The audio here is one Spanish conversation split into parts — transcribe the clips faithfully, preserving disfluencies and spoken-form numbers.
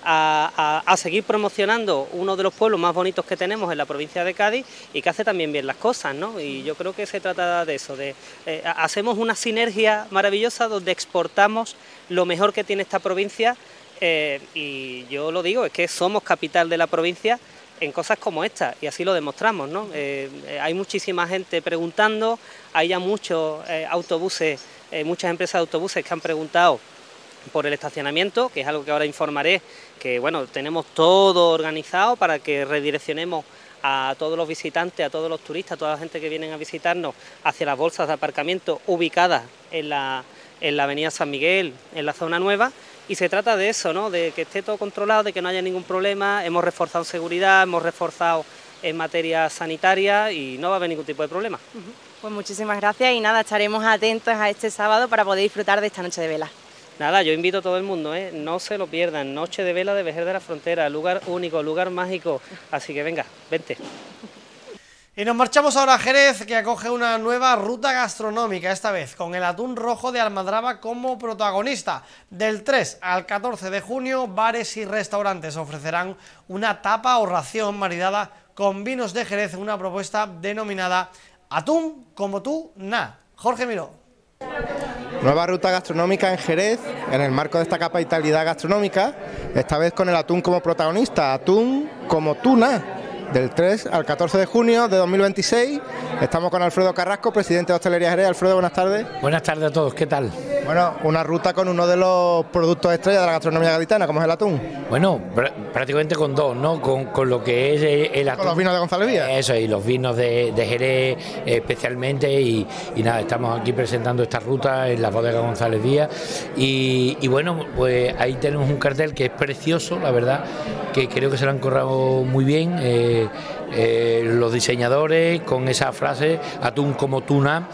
a, a, a seguir promocionando uno de los pueblos más bonitos que tenemos en la provincia de Cádiz y que hace también bien las cosas, ¿no? Y yo creo que se trata de eso, de eh, hacemos una sinergia maravillosa donde exportamos lo mejor que tiene esta provincia eh, y yo lo digo, es que somos capital de la provincia en cosas como esta y así lo demostramos, ¿no? Eh, eh, hay muchísima gente preguntando, hay ya muchos eh, autobuses, eh, muchas empresas de autobuses que han preguntado por el estacionamiento, que es algo que ahora informaré, que bueno, tenemos todo organizado para que redireccionemos a todos los visitantes, a todos los turistas, a toda la gente que vienen a visitarnos hacia las bolsas de aparcamiento ubicadas en la, en la avenida San Miguel, en la zona nueva, y se trata de eso, ¿no? De que esté todo controlado, de que no haya ningún problema, hemos reforzado seguridad, hemos reforzado en materia sanitaria y no va a haber ningún tipo de problema. Pues muchísimas gracias y nada, estaremos atentos a este sábado para poder disfrutar de esta noche de vela. Nada, yo invito a todo el mundo, ¿eh? No se lo pierdan, Noche de Vela de Vejer de la Frontera, lugar único, lugar mágico, así que venga, vente. Y nos marchamos ahora a Jerez, que acoge una nueva ruta gastronómica, esta vez con el atún rojo de Almadraba como protagonista. Del tres al catorce de junio, bares y restaurantes ofrecerán una tapa o ración maridada con vinos de Jerez, una propuesta denominada Atún como tú, na. Jorge Miró. Nueva ruta gastronómica en Jerez, en el marco de esta capitalidad gastronómica, esta vez con el atún como protagonista, atún como tuna, del tres al catorce de junio de dos mil veintiséis. Estamos con Alfredo Carrasco, presidente de Hostelería Jerez. Alfredo, buenas tardes. Buenas tardes a todos, ¿qué tal? Bueno, una ruta con uno de los productos estrella de la gastronomía gaditana, como es el atún. Bueno, pr prácticamente con dos, ¿no? Con, con lo que es el atún. Con los vinos de González Vía. Eso, y los vinos de, de Jerez eh, especialmente, y, y nada, estamos aquí presentando esta ruta en la bodega González Vía, y, y bueno, pues ahí tenemos un cartel que es precioso, la verdad, que creo que se lo han currado muy bien, eh, eh, los diseñadores, con esa frase, atún como tuna.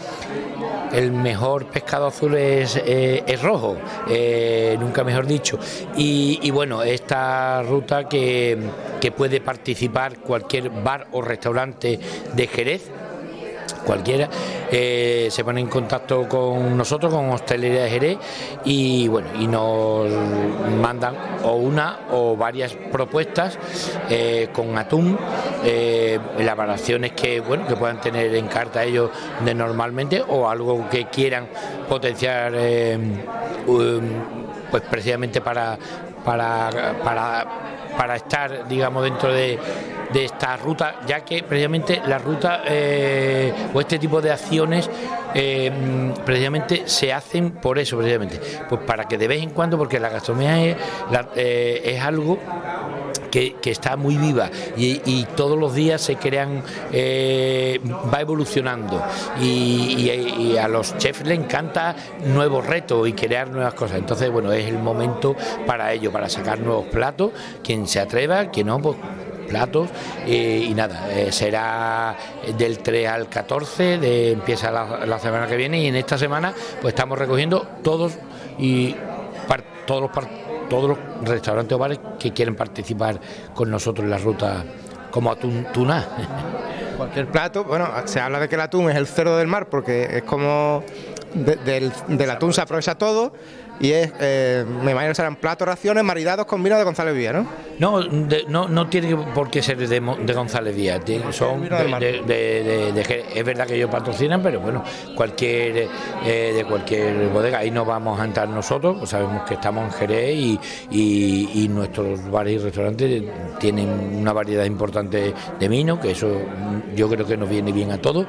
El mejor pescado azul es, eh, es rojo, eh, nunca mejor dicho. Y, y bueno, esta ruta que, que puede participar cualquier bar o restaurante de Jerez, cualquiera, eh, se pone en contacto con nosotros, con Hostelería de Jerez, y bueno, y nos mandan o una o varias propuestas eh, con atún, eh, las variaciones que bueno que puedan tener en carta ellos de normalmente, o algo que quieran potenciar eh, um, pues precisamente para para para para estar, digamos, dentro de, de esta ruta, ya que precisamente la ruta eh, o este tipo de acciones eh, precisamente se hacen por eso, precisamente, pues para que de vez en cuando, porque la gastronomía es, la, eh, es algo Que, que está muy viva y, y todos los días se crean, eh, va evolucionando, y, y, y a los chefs les encanta nuevos retos y crear nuevas cosas. Entonces, bueno, es el momento para ello, para sacar nuevos platos, quien se atreva, quien no, pues platos, eh, y nada, eh, será del tres al catorce, de, empieza la, la semana que viene, y en esta semana pues estamos recogiendo todos y par, todos los partidos, todos los restaurantes o bares que quieren participar con nosotros en la ruta como atún tuna. Cualquier plato, bueno, se habla de que el atún es el cerdo del mar, porque es como de, del, del atún se aprovecha todo, y es, eh, me imagino que serán platos, raciones maridados con vino de González Vía, ¿no? No, de, no, no tiene por qué ser de, de González Vía, son de, de, de, de, de, es verdad que ellos patrocinan, pero bueno, cualquier eh, de cualquier bodega, ahí no vamos a entrar nosotros, pues sabemos que estamos en Jerez, y, y, y nuestros bares y restaurantes tienen una variedad importante de vino, que eso yo creo que nos viene bien a todos.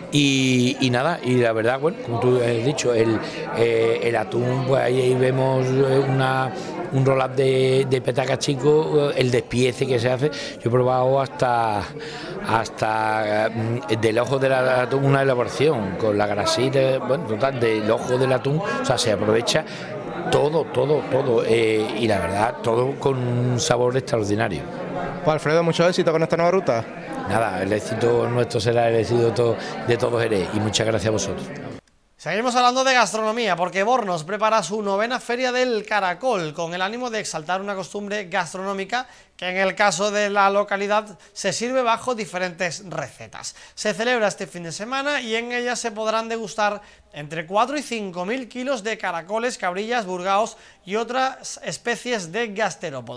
Y, y nada, y la verdad, bueno, como tú has dicho, el, eh, el atún, pues ahí, ahí vemos una, un roll-up de, de petaca chico, el despiece que se hace. Yo he probado hasta hasta del ojo del atún una elaboración, con la grasita, bueno, total, del ojo del atún, o sea, se aprovecha todo, todo, todo, eh, y la verdad, todo con un sabor extraordinario. Pues Alfredo, mucho éxito con esta nueva ruta. Nada, el éxito nuestro será el éxito de todos Jerez, y muchas gracias a vosotros. Seguimos hablando de gastronomía, porque Bornos prepara su novena Feria del Caracol, con el ánimo de exaltar una costumbre gastronómica que en el caso de la localidad se sirve bajo diferentes recetas. Se celebra este fin de semana y en ella se podrán degustar entre cuatro y cinco mil kilos de caracoles, cabrillas, burgaos y otras especies de gasterópodos.